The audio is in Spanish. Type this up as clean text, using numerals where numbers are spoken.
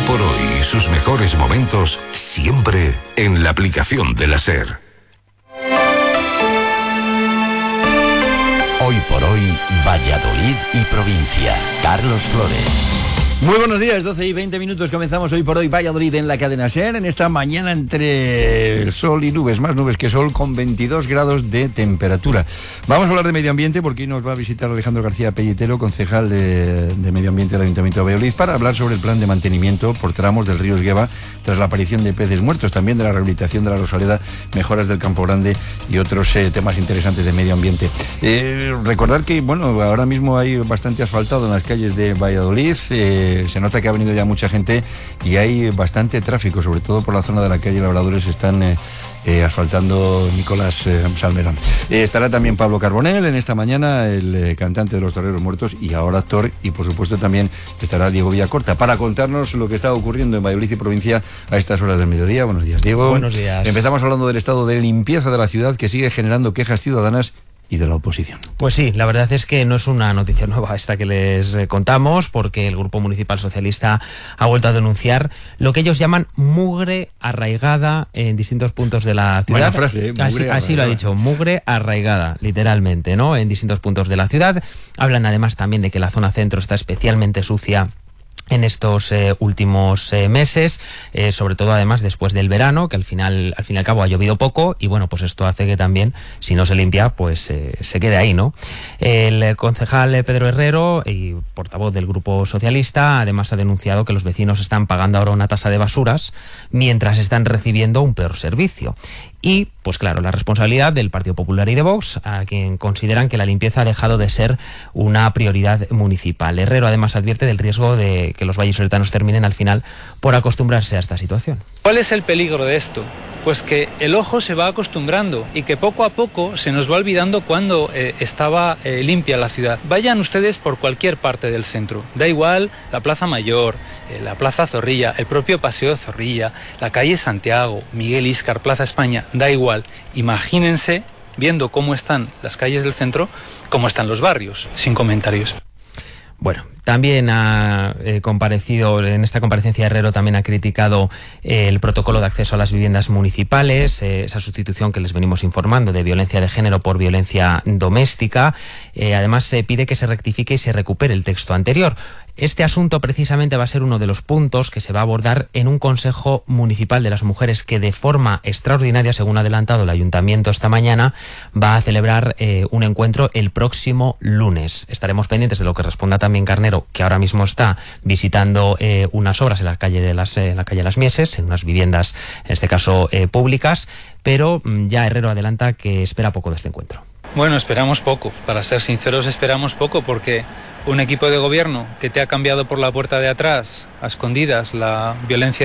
por hoy y sus mejores momentos siempre en la aplicación de la SER. Hoy por hoy, Valladolid y provincia. Carlos Flores. Muy buenos días, 12 y 20 minutos. Comenzamos Hoy por Hoy Valladolid en la cadena SER. En esta mañana entre el sol y nubes, más nubes que sol, con 22 grados de temperatura. Vamos a hablar de medio ambiente porque hoy nos va a visitar Alejandro García Pelletero, concejal de Medio Ambiente del Ayuntamiento de Valladolid, para hablar sobre el plan de mantenimiento por tramos del río Esgueva tras la aparición de peces muertos, también de la rehabilitación de la Rosaleda, mejoras del Campo Grande y otros temas interesantes de medio ambiente. Recordar que, bueno, ahora mismo hay bastante asfaltado en las calles de Valladolid. Se nota que ha venido ya mucha gente y hay bastante tráfico, sobre todo por la zona de la calle Labradores. Están asfaltando Nicolás Salmerón. Estará también Pablo Carbonell en esta mañana, el cantante de Los Toreros Muertos y ahora actor, y por supuesto también estará Diego Villacorta para contarnos lo que está ocurriendo en Valladolid y provincia a estas horas del mediodía. Buenos días, Diego. Buenos días. Empezamos hablando del estado de limpieza de la ciudad, que sigue generando quejas ciudadanas y de la oposición. Pues sí, la verdad es que no es una noticia nueva esta que les contamos, porque el Grupo Municipal Socialista ha vuelto a denunciar lo que ellos llaman mugre arraigada en distintos puntos de la ciudad. Buena frase, así lo ha dicho, mugre arraigada, literalmente, ¿no? En distintos puntos de la ciudad. Hablan además también de que la zona centro está especialmente sucia en estos últimos meses, sobre todo además después del verano, que al fin y al cabo ha llovido poco, y bueno, pues esto hace que también, si no se limpia, pues se quede ahí, ¿no? El concejal Pedro Herrero, y portavoz del Grupo Socialista, además ha denunciado que los vecinos están pagando ahora una tasa de basuras mientras están recibiendo un peor servicio. Y, pues claro, la responsabilidad del Partido Popular y de Vox, a quien consideran que la limpieza ha dejado de ser una prioridad municipal. Herrero además advierte del riesgo de que los vallisoletanos terminen al final por acostumbrarse a esta situación. ¿Cuál es el peligro de esto? Pues que el ojo se va acostumbrando y que poco a poco se nos va olvidando cuando estaba limpia la ciudad. Vayan ustedes por cualquier parte del centro, da igual la Plaza Mayor, la Plaza Zorrilla, el propio Paseo Zorrilla, la calle Santiago, Miguel Íscar, Plaza España, da igual. Imagínense, viendo cómo están las calles del centro, cómo están los barrios, sin comentarios. Bueno, también ha comparecido, en esta comparecencia Herrero también ha criticado el protocolo de acceso a las viviendas municipales, esa sustitución que les venimos informando de violencia de género por violencia doméstica. Además se pide que se rectifique y se recupere el texto anterior. Este asunto precisamente va a ser uno de los puntos que se va a abordar en un Consejo Municipal de las Mujeres que de forma extraordinaria, según ha adelantado el Ayuntamiento esta mañana, va a celebrar un encuentro el próximo lunes. Estaremos pendientes de lo que responda también Carnero, que ahora mismo está visitando unas obras en la calle de Las Mieses, en unas viviendas, en este caso públicas, pero ya Herrero adelanta que espera poco de este encuentro. Bueno, esperamos poco, para ser sinceros esperamos poco, porque un equipo de gobierno que te ha cambiado por la puerta de atrás, a escondidas, la violencia